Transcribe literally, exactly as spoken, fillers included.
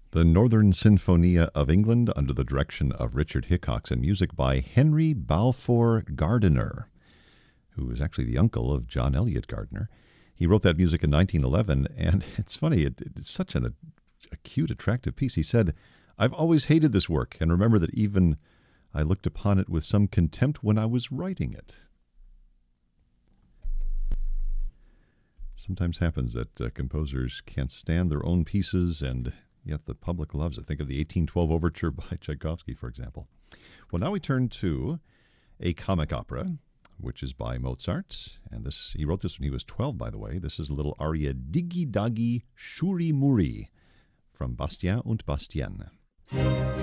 The Northern Sinfonia of England under the direction of Richard Hickox and music by Henry Balfour Gardiner, who is actually the uncle of John Eliot Gardiner. He wrote that music in nineteen eleven, and it's funny, it, it's such an acute, attractive piece. He said, "I've always hated this work, and remember that even I looked upon it with some contempt when I was writing it." Sometimes happens that uh, composers can't stand their own pieces, and yet the public loves it. Think of the eighteen twelve Overture by Tchaikovsky, for example. Well, now we turn to a comic opera, which is by Mozart. And this he wrote this when he was twelve, by the way. This is a little aria, Digi Dagi Shuri Muri, from Bastien und Bastienne.